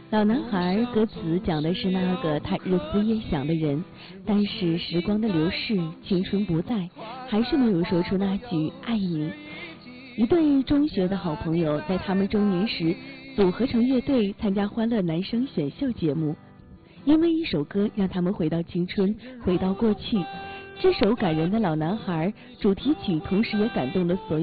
老男孩歌词讲的是那个他日思夜想的人，但是时光的流逝，青春不在，还是没有说出那句爱你。一对中学的好朋友，在他们中年时组合成乐队参加欢乐男声选秀节目，因为一首歌让他们回到青春，回到过去。这首感人的老男孩主题曲，同时也感动了所有